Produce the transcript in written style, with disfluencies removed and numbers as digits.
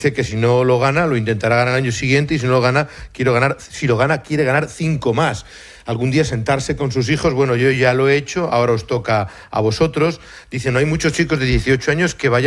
Dice que si no lo gana, lo intentará ganar el año siguiente, y si no lo gana, quiere ganar 5 más. Algún día sentarse con sus hijos, bueno, yo ya lo he hecho, ahora os toca a vosotros. Dice, no hay muchos chicos de 18 años que vayan